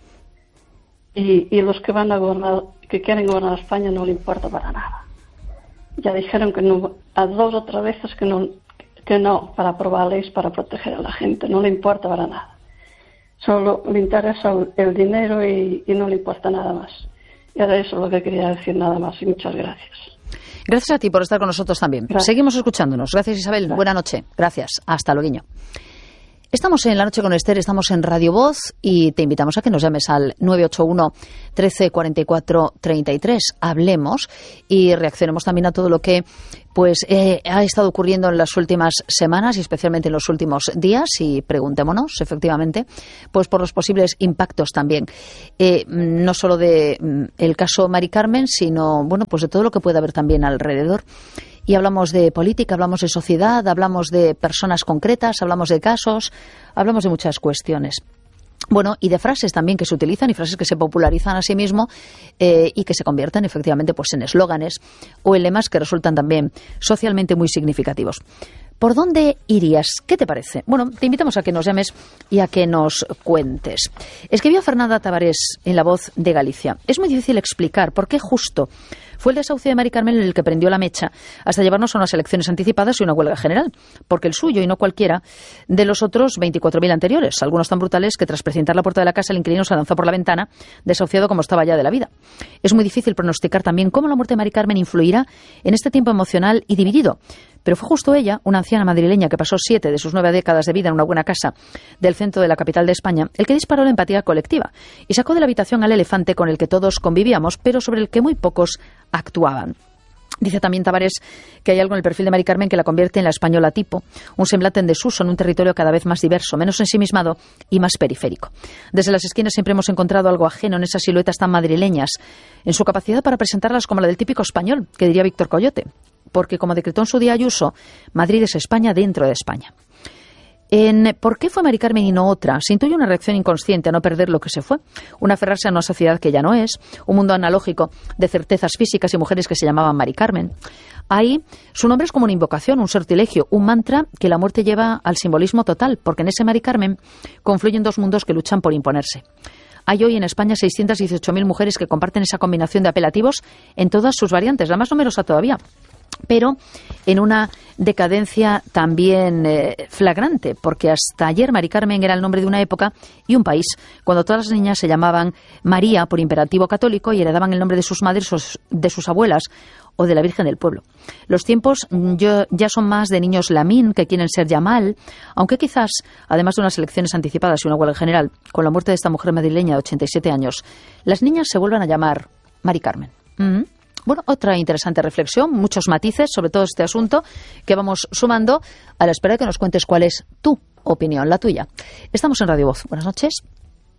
Y los que van a gobernar, que quieren gobernar España, no le importa para nada. Ya dijeron que no, a 2 o 3 veces que no, para aprobar leyes para proteger a la gente, no le importa para nada. Solo le interesa el dinero y no le importa nada más. Y ahora eso es lo que quería decir, nada más, y muchas gracias. Gracias a ti por estar con nosotros también. Gracias. Seguimos escuchándonos. Gracias, Isabel. Gracias. Buena noche. Gracias. Hasta luego. Estamos en La Noche con Esther, estamos en Radio Voz y te invitamos a que nos llames al 981 13 44 33. Hablemos y reaccionemos también a todo lo que ha estado ocurriendo en las últimas semanas y especialmente en los últimos días, y preguntémonos efectivamente pues por los posibles impactos también, no solo de el caso Mari Carmen, sino pues de todo lo que puede haber también alrededor. Y hablamos de política, hablamos de sociedad, hablamos de personas concretas, hablamos de casos, hablamos de muchas cuestiones. Bueno, y de frases también que se utilizan y frases que se popularizan a sí mismo y que se convierten efectivamente pues en eslóganes o en lemas que resultan también socialmente muy significativos. ¿Por dónde irías? ¿Qué te parece? Bueno, te invitamos a que nos llames y a que nos cuentes. Escribió Fernanda Tavares en La Voz de Galicia. Es muy difícil explicar por qué justo fue el desahucio de Mari Carmen el que prendió la mecha hasta llevarnos a unas elecciones anticipadas y una huelga general, porque el suyo y no cualquiera de los otros 24.000 anteriores, algunos tan brutales que tras precintar la puerta de la casa el inquilino se lanzó por la ventana, desahuciado como estaba ya de la vida. Es muy difícil pronosticar también cómo la muerte de Mari Carmen influirá en este tiempo emocional y dividido. Pero fue justo ella, una anciana madrileña que pasó 7 de sus 9 décadas de vida en una buena casa del centro de la capital de España, el que disparó la empatía colectiva y sacó de la habitación al elefante con el que todos convivíamos, pero sobre el que muy pocos actuaban. Dice también Tavares que hay algo en el perfil de Mari Carmen que la convierte en la española tipo, un semblante en desuso en un territorio cada vez más diverso, menos ensimismado y más periférico. Desde las esquinas siempre hemos encontrado algo ajeno en esas siluetas tan madrileñas, en su capacidad para presentarlas como la del típico español, que diría Víctor Coyote, porque como decretó en su día Ayuso, Madrid es España dentro de España. En ¿por qué fue Mari Carmen y no otra? Se intuye una reacción inconsciente a no perder lo que se fue, un aferrarse a una sociedad que ya no es, un mundo analógico de certezas físicas y mujeres que se llamaban Mari Carmen. Ahí su nombre es como una invocación, un sortilegio, un mantra que la muerte lleva al simbolismo total, porque en ese Mari Carmen confluyen 2 mundos que luchan por imponerse. Hay hoy en España 618.000 mujeres que comparten esa combinación de apelativos en todas sus variantes, la más numerosa todavía, pero en una decadencia también flagrante, porque hasta ayer Mari Carmen era el nombre de una época y un país, cuando todas las niñas se llamaban María por imperativo católico y heredaban el nombre de sus madres o de sus abuelas o de la Virgen del Pueblo. Los tiempos ya son más de niños Lamín que quieren ser Yamal, aunque quizás, además de unas elecciones anticipadas y una huelga general, con la muerte de esta mujer madrileña de 87 años, las niñas se vuelvan a llamar Mari Carmen. Bueno, otra interesante reflexión, muchos matices sobre todo este asunto que vamos sumando a la espera de que nos cuentes cuál es tu opinión, la tuya. Estamos en Radio Voz. Buenas noches.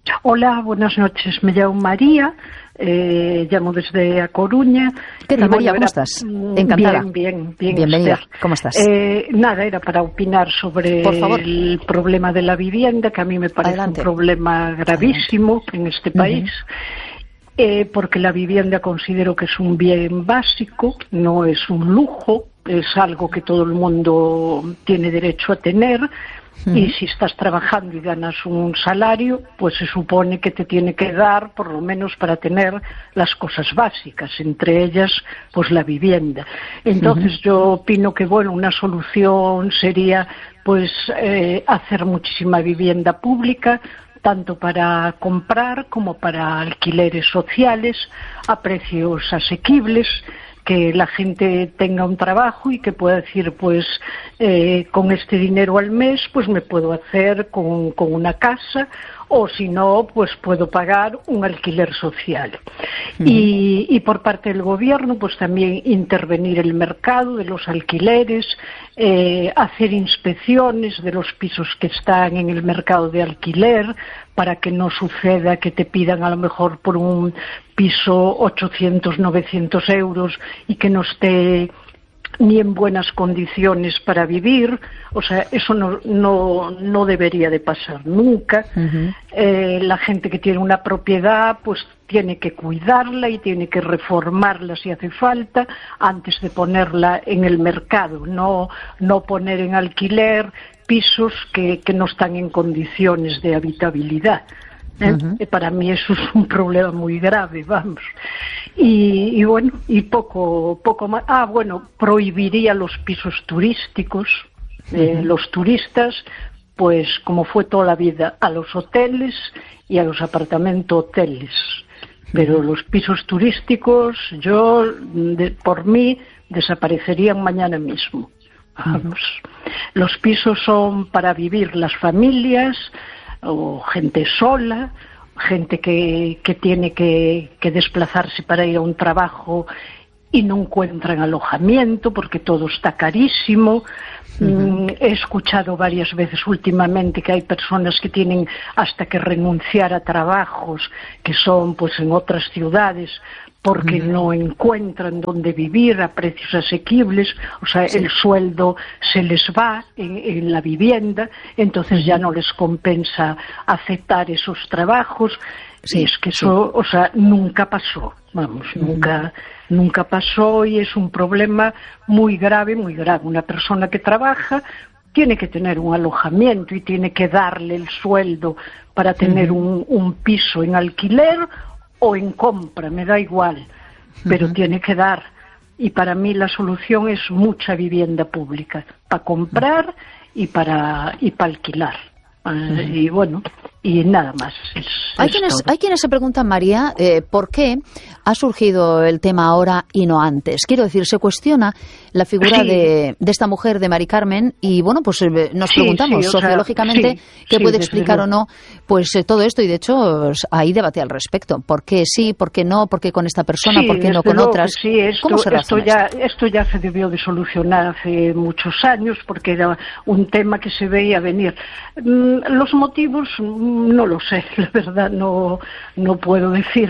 Hola, buenas noches. Me llamo María, llamo desde A Coruña. ¿Qué tal, María? ¿Cómo estás? Encantada. Bien. Bienvenida. Esther. ¿Cómo estás? Nada, era para opinar sobre el problema de la vivienda, que a mí me parece un problema gravísimo en este país. Porque la vivienda considero que es un bien básico, no es un lujo, es algo que todo el mundo tiene derecho a tener. Y si estás trabajando y ganas un salario, pues se supone que te tiene que dar por lo menos para tener las cosas básicas, entre ellas pues la vivienda. Entonces yo opino que bueno, una solución sería pues hacer muchísima vivienda pública, tanto para comprar como para alquileres sociales a precios asequibles, que la gente tenga un trabajo y que pueda decir, pues, con este dinero al mes, pues me puedo hacer con una casa, o si no, pues puedo pagar un alquiler social. Y por parte del gobierno, pues también intervenir el mercado de los alquileres, hacer inspecciones de los pisos que están en el mercado de alquiler, para que no suceda que te pidan a lo mejor por un piso 800, 900 euros y que no esté ni en buenas condiciones para vivir. O sea, eso no debería de pasar nunca. La gente que tiene una propiedad pues tiene que cuidarla y tiene que reformarla si hace falta antes de ponerla en el mercado, no poner en alquiler pisos que no están en condiciones de habitabilidad. Para mí eso es un problema muy grave, vamos. Y bueno, y poco más. Prohibiría los pisos turísticos. Los turistas, pues como fue toda la vida, a los hoteles y a los apartamentos hoteles. Pero los pisos turísticos, por mí, desaparecerían mañana mismo. Vamos. Los pisos son para vivir las familias o gente sola, gente que tiene que desplazarse para ir a un trabajo y no encuentran alojamiento porque todo está carísimo. He escuchado varias veces últimamente que hay personas que tienen hasta que renunciar a trabajos que son pues en otras ciudades porque no encuentran dónde vivir a precios asequibles, o sea, el sueldo se les va en la vivienda, entonces ya no les compensa aceptar esos trabajos. Y es que eso, o sea, nunca pasó, vamos, nunca pasó, y es un problema muy grave, muy grave. Una persona que trabaja tiene que tener un alojamiento y tiene que darle el sueldo para tener un piso en alquiler o en compra, me da igual, pero tiene que dar. Y para mí la solución es mucha vivienda pública, para comprar y para alquilar. Y bueno, y nada más. Hay quienes se preguntan, María, ¿por qué ha surgido el tema ahora y no antes? Quiero decir, se cuestiona la figura de esta mujer, de Mari Carmen, y bueno, pues nos preguntamos sociológicamente qué puede explicar o no pues todo esto, y de hecho hay debate al respecto. ¿Por qué sí, por qué no, por qué con esta persona, por qué no con otras? Sí, esto ya se debió de solucionar hace muchos años porque era un tema que se veía venir. Los motivos no lo sé, la verdad no puedo decir,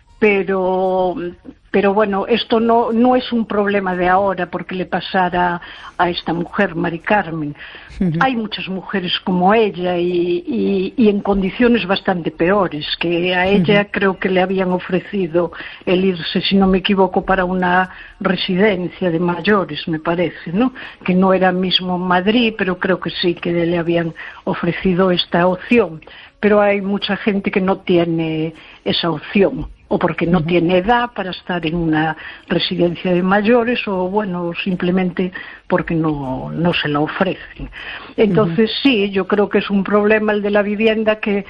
pero bueno, esto no es un problema de ahora porque le pasara a esta mujer, Mari Carmen. Hay muchas mujeres como ella y en condiciones bastante peores, que a ella creo que le habían ofrecido el irse, si no me equivoco, para una residencia de mayores, me parece, ¿no? Que no era mismo en Madrid, pero creo que sí, que le habían ofrecido esta opción. Pero hay mucha gente que no tiene esa opción, o porque no tiene edad para estar en una residencia de mayores, o bueno, simplemente porque no se la ofrecen. Entonces sí, yo creo que es un problema el de la vivienda que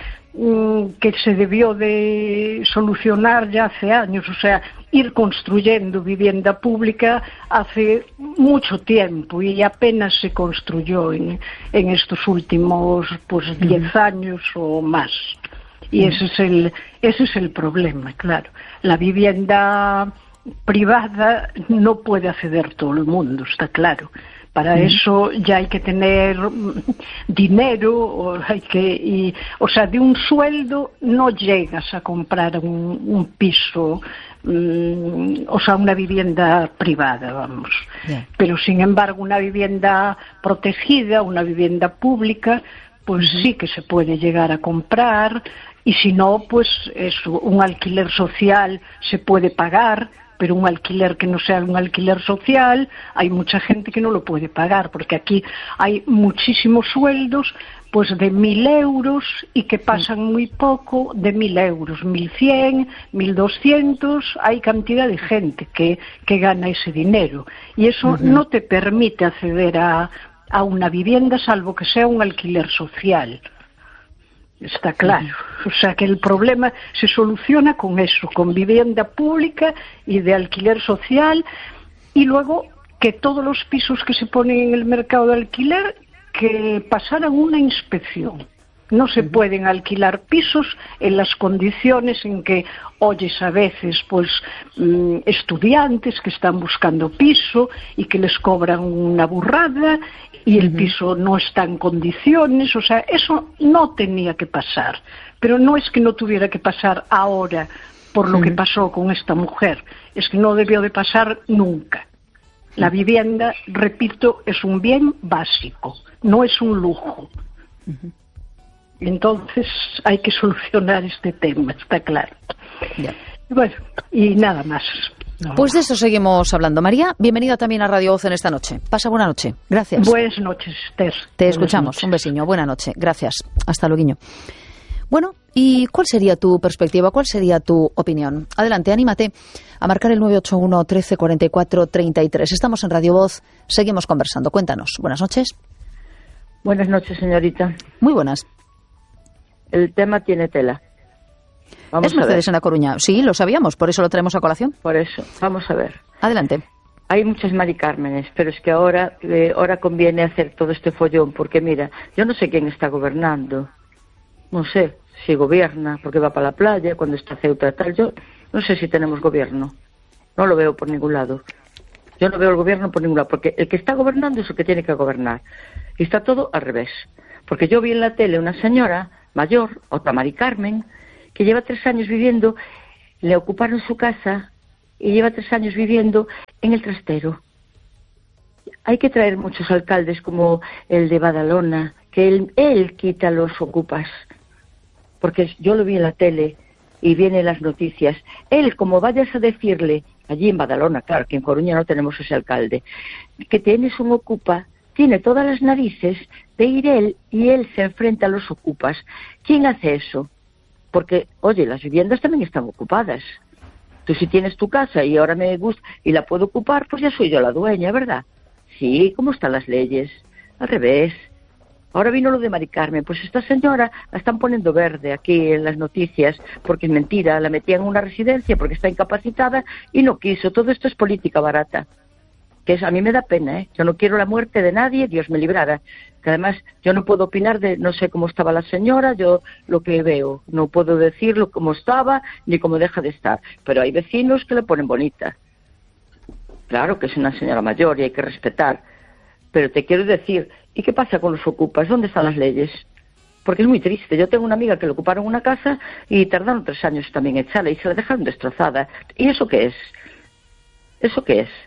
se debió de solucionar ya hace años, o sea, ir construyendo vivienda pública hace mucho tiempo y apenas se construyó en estos últimos 10 años o más. Y ese es el problema, claro. La vivienda privada no puede acceder todo el mundo, está claro, Para eso ya hay que tener dinero, o sea, de un sueldo no llegas a comprar un piso, o sea, una vivienda privada, vamos. Yeah. Pero, sin embargo, una vivienda protegida, una vivienda pública, pues sí que se puede llegar a comprar, y si no, pues un alquiler social se puede pagar, pero un alquiler que no sea un alquiler social, hay mucha gente que no lo puede pagar, porque aquí hay muchísimos sueldos pues de 1.000 euros y que pasan muy poco de 1.000 euros, 1.100, 1.200, hay cantidad de gente que gana ese dinero, y eso no te permite acceder a una vivienda salvo que sea un alquiler social. Está claro. O sea que el problema se soluciona con eso, con vivienda pública y de alquiler social, y luego que todos los pisos que se ponen en el mercado de alquiler que pasaran una inspección. No se pueden alquilar pisos en las condiciones en que oyes a veces pues estudiantes que están buscando piso y que les cobran una burrada y el piso no está en condiciones. O sea, eso no tenía que pasar, pero no es que no tuviera que pasar ahora por lo que pasó con esta mujer, es que no debió de pasar nunca. La vivienda, repito, es un bien básico, no es un lujo. Entonces hay que solucionar este tema, está claro. Ya. Bueno, y nada más. Pues de eso seguimos hablando. María, bienvenida también a Radio Voz en esta noche. Pasa buena noche. Gracias. Buenas noches, Esther. Te escuchamos. Un besiño. Buena noche. Gracias. Hasta luego. Bueno, ¿y cuál sería tu perspectiva? ¿Cuál sería tu opinión? Adelante, anímate a marcar el 981 13 44 33. Estamos en Radio Voz. Seguimos conversando. Cuéntanos. Buenas noches. Buenas noches, señorita. Muy buenas. El tema tiene tela. Vamos a ver. ¿Es Mercedes en La Coruña? Sí, lo sabíamos, por eso lo traemos a colación. Por eso, vamos a ver. Adelante. Hay muchas Mari Cármenes, pero es que ahora conviene hacer todo este follón, porque mira, yo no sé quién está gobernando. No sé si gobierna, porque va para la playa, cuando está Ceuta tal. Yo no sé si tenemos gobierno. No lo veo por ningún lado. Yo no veo el gobierno por ningún lado, porque el que está gobernando es el que tiene que gobernar. Y está todo al revés. Porque yo vi en la tele una señora mayor, otra Mari Carmen, que lleva 3 años viviendo, le ocuparon su casa y lleva 3 años viviendo en el trastero. Hay que traer muchos alcaldes como el de Badalona, que él quita los ocupas, porque yo lo vi en la tele y viene en las noticias. Él, como vayas a decirle, allí en Badalona, claro, que en Coruña no tenemos ese alcalde, que tienes un ocupa, tiene todas las narices de ir él y él se enfrenta a los ocupas. ¿Quién hace eso? Porque, oye, las viviendas también están ocupadas. Tú si tienes tu casa y ahora me gusta y la puedo ocupar, pues ya soy yo la dueña, ¿verdad? Sí, ¿cómo están las leyes? Al revés. Ahora vino lo de Mari Carmen, pues esta señora la están poniendo verde aquí en las noticias, porque es mentira, la metían en una residencia porque está incapacitada y no quiso. Todo esto es política barata. Que a mí me da pena, ¿eh? Yo no quiero la muerte de nadie, Dios me librara. Que además yo no puedo opinar no sé cómo estaba la señora, yo lo que veo, no puedo decirlo cómo estaba ni cómo deja de estar. Pero hay vecinos que le ponen bonita. Claro que es una señora mayor y hay que respetar. Pero te quiero decir, ¿y qué pasa con los ocupas? ¿Dónde están las leyes? Porque es muy triste. Yo tengo una amiga que le ocuparon una casa y tardaron 3 años también en echarla y se la dejaron destrozada. ¿Y eso qué es? ¿Eso qué es?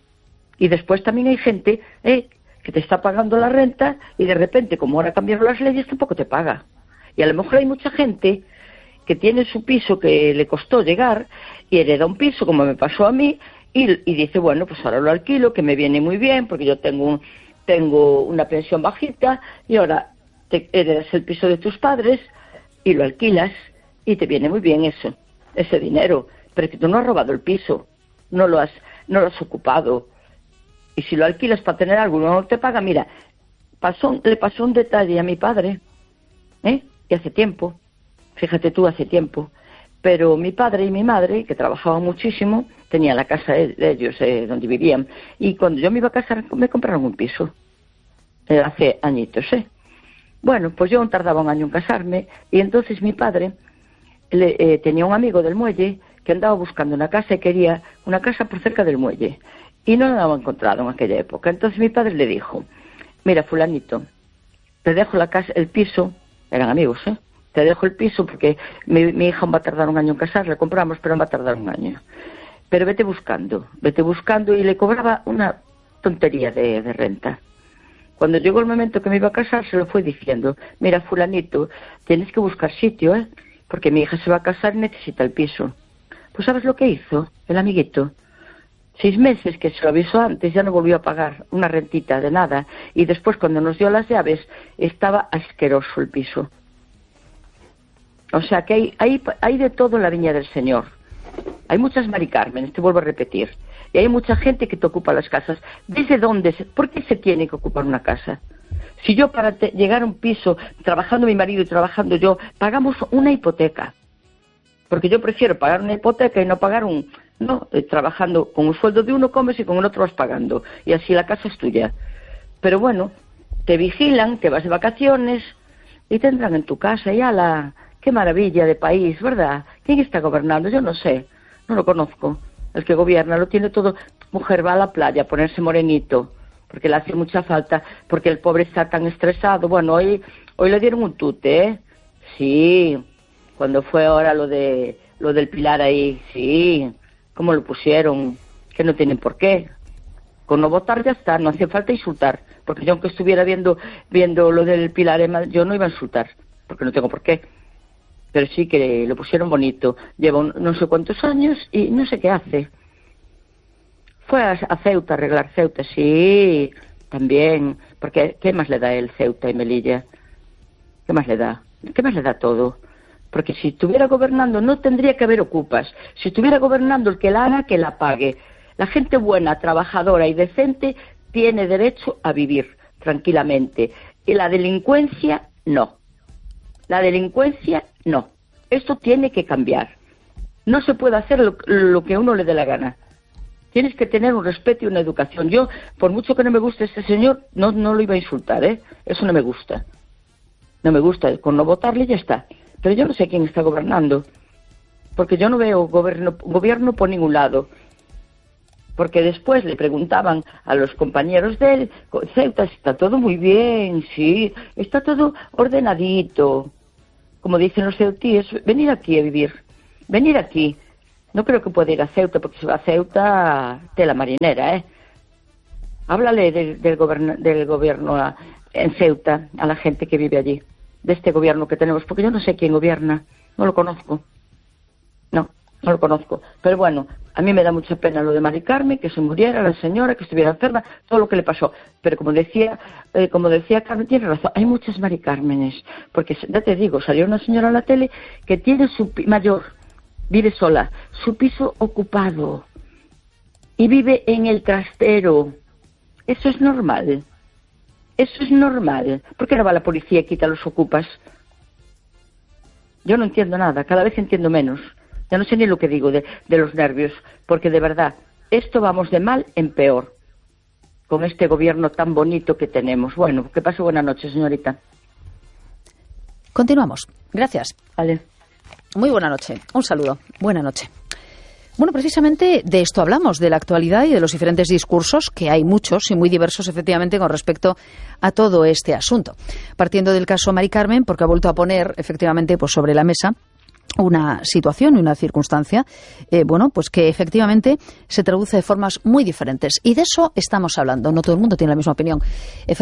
Y después también hay gente que te está pagando la renta y de repente, como ahora cambiaron las leyes, tampoco te paga. Y a lo mejor hay mucha gente que tiene su piso que le costó llegar y hereda un piso, como me pasó a mí, y dice, bueno, pues ahora lo alquilo, que me viene muy bien, porque yo tengo una pensión bajita, y ahora te heredas el piso de tus padres y lo alquilas, y te viene muy bien ese dinero. Pero es que tú no has robado el piso, no lo has ocupado. Y si lo alquilas para tener algo, no te paga. Mira, le pasó un detalle a mi padre, y hace tiempo, fíjate tú, hace tiempo. Pero mi padre y mi madre, que trabajaban muchísimo, tenían la casa de ellos, donde vivían. Y cuando yo me iba a casar, me compraron un piso. Hace añitos, Bueno, pues yo tardaba 1 año en casarme, y entonces mi padre tenía un amigo del muelle que andaba buscando una casa y quería una casa por cerca del muelle. y no lo había encontrado en aquella época. Entonces mi padre le dijo, mira, fulanito, te dejo la casa, el piso, eran amigos, te dejo el piso porque mi hija va a tardar un año en casar, le compramos, pero va a tardar un año. Pero vete buscando, y le cobraba una tontería de renta. Cuando llegó el momento que me iba a casar, se lo fue diciendo, mira, fulanito, tienes que buscar sitio, porque mi hija se va a casar y necesita el piso. Pues ¿sabes lo que hizo el amiguito? 6 meses que se lo avisó antes, ya no volvió a pagar una rentita de nada. Y después, cuando nos dio las llaves, estaba asqueroso el piso. O sea que hay de todo en la viña del Señor. Hay muchas Mari Carmen, te vuelvo a repetir. Y hay mucha gente que te ocupa las casas. ¿Desde dónde? ¿Por qué se tiene que ocupar una casa? Si yo para llegar a un piso, trabajando mi marido y trabajando yo, pagamos una hipoteca. Porque yo prefiero pagar una hipoteca y no pagar trabajando con un sueldo de uno comes y con el otro vas pagando. Y así la casa es tuya. Pero bueno, te vigilan, te vas de vacaciones y te entran en tu casa y ¡ala! ¡Qué maravilla de país!, ¿verdad? ¿Quién está gobernando? Yo no sé, no lo conozco. El que gobierna lo tiene todo. Mujer va a la playa a ponerse morenito, porque le hace mucha falta, porque el pobre está tan estresado. Bueno, hoy le dieron un tute, Sí, cuando fue ahora lo del Pilar ahí, sí, cómo lo pusieron, que no tienen por qué. Con no votar ya está, no hace falta insultar, porque yo aunque estuviera viendo lo del Pilar, yo no iba a insultar, porque no tengo por qué. Pero sí que lo pusieron bonito. Lleva no sé cuántos años y no sé qué hace. Fue a Ceuta, a arreglar Ceuta, sí, también. Porque ¿qué más le da él, Ceuta y Melilla? ¿Qué más le da? ¿Qué más le da todo? Porque si estuviera gobernando no tendría que haber ocupas. Si estuviera gobernando el que la haga, que la pague. La gente buena, trabajadora y decente tiene derecho a vivir tranquilamente. Y la delincuencia, no. La delincuencia, no. Esto tiene que cambiar. No se puede hacer lo que a uno le dé la gana. Tienes que tener un respeto y una educación. Yo, por mucho que no me guste este señor, no lo iba a insultar, Eso no me gusta. No me gusta. Con no votarle ya está. Pero yo no sé quién está gobernando. Porque yo no veo gobierno por ningún lado. Porque después le preguntaban a los compañeros de él, Ceuta, está todo muy bien, sí, está todo ordenadito. Como dicen los ceutíes, venir aquí a vivir, venir aquí. No creo que pueda ir a Ceuta, porque si va a Ceuta, tela marinera, Háblale del gobierno en Ceuta, a la gente que vive allí, de este gobierno que tenemos, porque yo no sé quién gobierna, no lo conozco. No lo conozco. Pero bueno, a mí me da mucha pena lo de Mari Carmen, que se muriera la señora, que estuviera enferma, todo lo que le pasó. Pero como decía Carmen, tiene razón, hay muchas Mari Cármenes. Porque ya te digo, salió una señora a la tele que tiene mayor, vive sola, su piso ocupado y vive en el trastero. Eso es normal. Eso es normal. ¿Por qué no va la policía y quita a los ocupas? Yo no entiendo nada, cada vez entiendo menos. Ya no sé ni lo que digo de los nervios, porque de verdad, esto vamos de mal en peor, con este gobierno tan bonito que tenemos. Bueno, que pase buena noche, señorita. Continuamos. Gracias. Vale. Muy buena noche. Un saludo. Buena noche. Bueno, precisamente de esto hablamos, de la actualidad y de los diferentes discursos, que hay muchos y muy diversos, efectivamente, con respecto a todo este asunto. Partiendo del caso Mari Carmen, porque ha vuelto a poner, efectivamente, pues sobre la mesa una situación y una circunstancia, pues que efectivamente se traduce de formas muy diferentes. Y de eso estamos hablando. No todo el mundo tiene la misma opinión.